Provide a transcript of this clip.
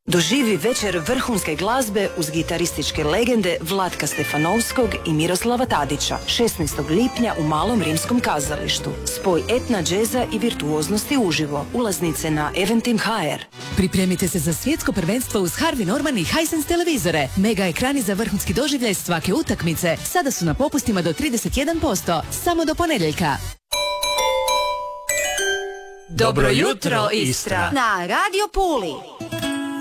Doživi večer vrhunske glazbe uz gitarističke legende Vlatka Stefanovskog i Miroslava Tadića 16. lipnja u Malom rimskom kazalištu. Spoj etna, džeza i virtuoznosti uživo. Ulaznice na Eventim.hr. Pripremite se za svjetsko prvenstvo uz Harvey Norman i Hisense televizore. Mega ekrani za vrhunski doživljaj svake utakmice. Sada su na popustima do 31%. Samo do ponedjeljka. Dobro jutro, Istra! Na Radio Puli.